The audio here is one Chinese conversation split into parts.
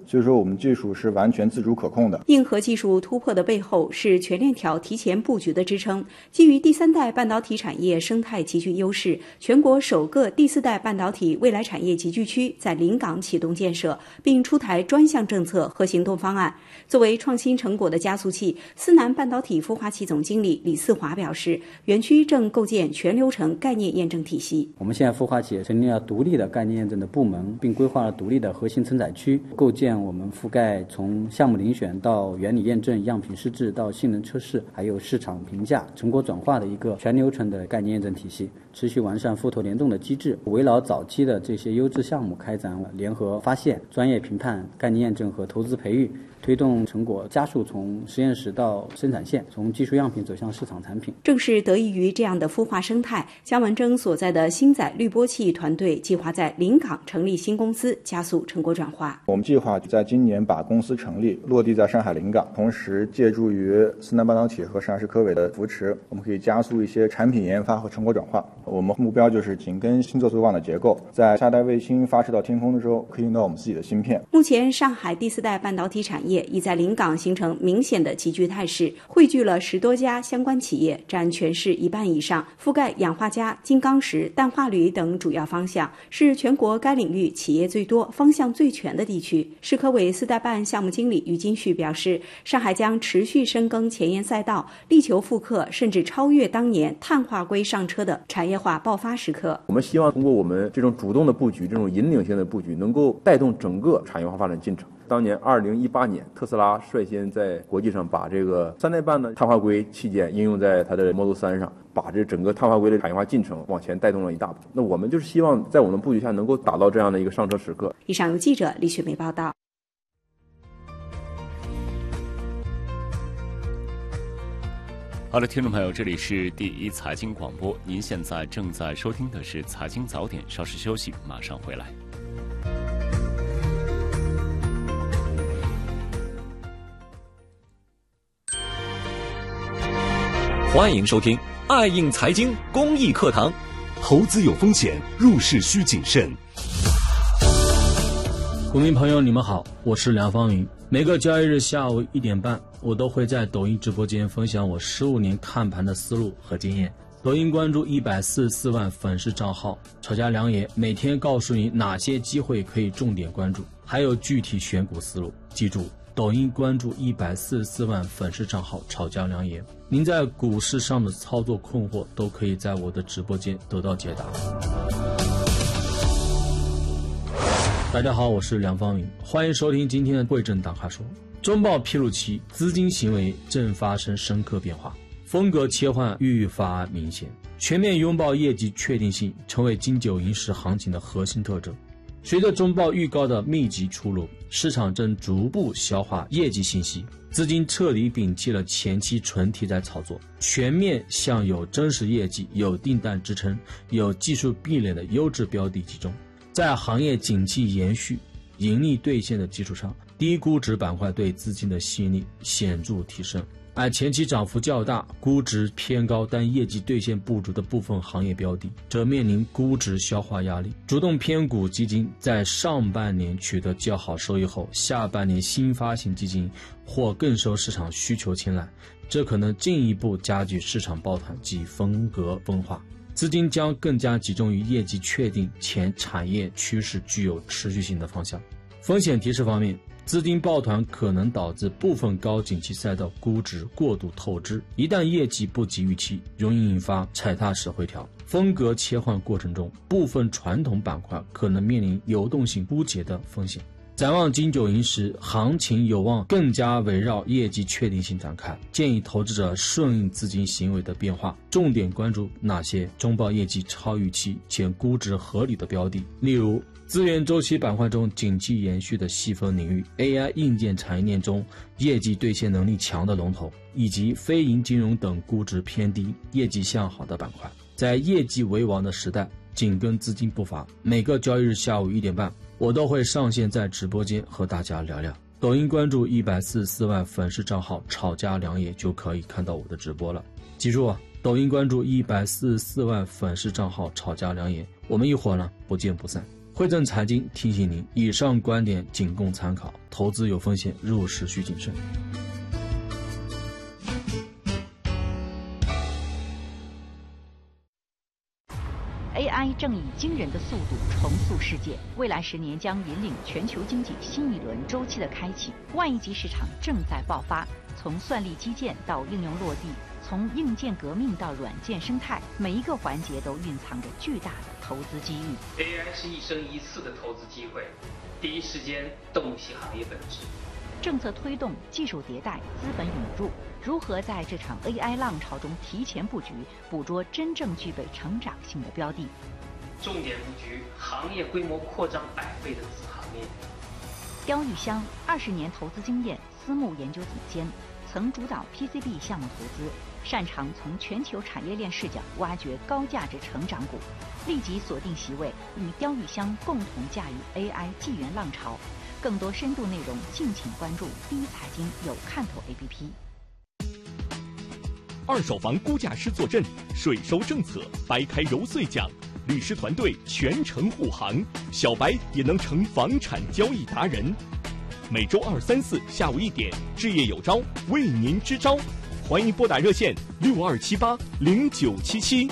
所以说我们技术是完全自主可控的。 硬核技术突破的背后是全链条提前布局的支撑。基于第三代半导体产业生态极具优势，全国首个第四代半导体未来产业集聚区在临港启动建设，并出台专项政策和行动方案。作为创新成果的加速器，思南半导体孵化器总经理李四华表示，园区正构建全流程概念验证体系。 我们现在孵化器成立了独立的概念验证的部门，并规划了独立的核心承载区，构建我们覆盖从项目遴选到原理验证、样品试制到性能测试，还有市场评价、成果转化的一个全流程的概念验证体系，持续完善富投联动的机制，围绕早期的这些优质项目开展了联合发现、专业评判、概念验证和投资培育，推动成果加速从实验室到生产线，从技术样品走向市场产品。 正是得益于这样的孵化生态，姜文征所在的星载滤波器团队计划在临港成立新公司，加速成果转化。 我们计划在今年把公司成立，落地在上海临港，同时借助于思南半导体和上市科委的扶持，我们可以加速一些产品研发和成果转化。我们目标就是紧跟星座组网的结构，在下代卫星发射到天空的时候，可以用到我们自己的芯片。 目前上海第四代半导体产业已在临港形成明显的集聚态势，汇聚了10多家相关企业，占全市1半以上，覆盖氧化镓、金刚石、氮化铝等主要方向，是全国该领域企业最多、方向最全的地区。市科委4代半项目经理于金旭表示，上海将持续深耕前沿赛道，力求复刻甚至超越当年碳化硅上车的产业化爆发时刻。 我们希望通过我们这种主动的布局，这种引领性的布局，能够带动整个产业化发展进程。当年2018年，特斯拉率先在国际上把这个3代半的碳化硅器件应用在它的 Model 3上，把这整个碳化硅的产业化进程往前带动了一大步。那我们就是希望在我们布局下能够打造这样的一个上车时刻。 以上由记者李雪梅报道。 好的，听众朋友，这里是第一财经广播，您现在正在收听的是财经早点，稍事休息，马上回来。 欢迎收听爱映财经公益课堂。 投资有风险，入市需谨慎。 股民朋友你们好，我是梁方云。每个交易日下午1点半，我都会在抖音直播间分享我15年看盘的思路和经验。抖音关注144万粉丝账号吵架良言，每天告诉你哪些机会可以重点关注，还有具体选股思路。记住，抖音关注144万粉丝账号吵架良言，您在股市上的操作困惑都可以在我的直播间得到解答。大家好，我是梁方云，欢迎收听今天的汇证大咖说。中报披露期，资金行为正发生深刻变化，风格切换愈发明显，全面拥抱业绩确定性成为金九银十行情的核心特征。随着中报预告的密集出炉，市场正逐步消化业绩信息，资金彻底摒弃了前期纯题材炒作，全面向有真实业绩、有订单支撑、有技术壁垒的优质标的集中。在行业景气延续、盈利兑现的基础上，低估值板块对资金的吸引力显著提升，而前期涨幅较大、估值偏高但业绩兑现不足的部分行业标的，则面临估值消化压力。主动偏股基金在上半年取得较好收益后，下半年新发行基金或更受市场需求青睐，这可能进一步加剧市场抱团及风格分化。资金将更加集中于业绩确定且产业趋势具有持续性的方向。风险提示方面，资金抱团可能导致部分高景气赛道估值过度透支，一旦业绩不及预期，容易引发踩踏式回调。风格切换过程中，部分传统板块可能面临流动性枯竭的风险。展望金九银十，行情有望更加围绕业绩确定性展开，建议投资者顺应资金行为的变化，重点关注哪些中报业绩超预期且估值合理的标的，例如资源周期板块中景气延续的细分领域， AI 硬件产业链中业绩兑现能力强的龙头，以及非银金融等估值偏低、业绩向好的板块。在业绩为王的时代，紧跟资金步伐，每个交易日下午1点半，我都会上线在直播间和大家聊聊。抖音关注144万粉丝账号吵架良言就可以看到我的直播了。记住啊，抖音关注144万粉丝账号吵架良言，我们一会儿呢不见不散。 汇正财经提醒您，以上观点仅供参考，投资有风险，入市需谨慎。 AI 正以惊人的速度重塑世界，未来10年将引领全球经济新一轮周期的开启。万亿级市场正在爆发，从算力基建到应用落地，从硬件革命到软件生态，每一个环节都蕴藏着巨大的投资机遇。 AI 是一生一次的投资机会，第一时间洞悉行业本质。 政策推动、技术迭代、资本涌入，如何在这场 AI 浪潮中提前布局，捕捉真正具备成长性的标的？ 重点布局行业规模扩张100倍的子行业。 刁玉香20年投资经验，私募研究总监，曾主导 PCB 项目投资，擅长从全球产业链视角挖掘高价值成长股。立即锁定席位，与刁玉香共同驾驭 AI 纪元浪潮。更多深度内容，敬请关注第一财经有看头 APP。 二手房估价师坐镇，税收政策掰开揉碎讲，律师团队全程护航，小白也能成房产交易达人。每周2、3、4下午1点，置业有招，为您支招，欢迎拨打热线62780977。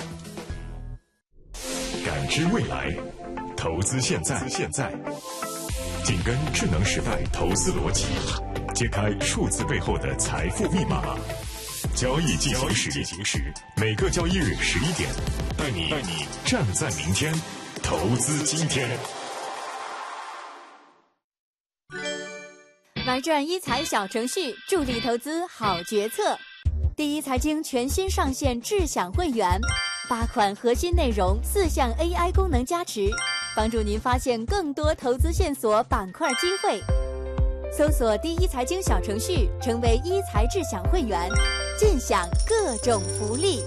感知未来，投资现在。紧跟智能时代投资逻辑，揭开数字背后的财富密码。交易进行时，每个交易日11点，带你站在明天，投资今天。 玩转一财小程序，助力投资好决策。第一财经全新上线智享会员，8款核心内容，4项 AI 功能加持，帮助您发现更多投资线索、板块机会。搜索第一财经小程序，成为一财智享会员，尽享各种福利。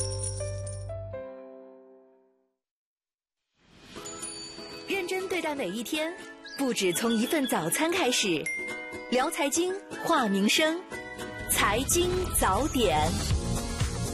认真对待每一天，不止从一份早餐开始。聊财经，话民生，财经早点。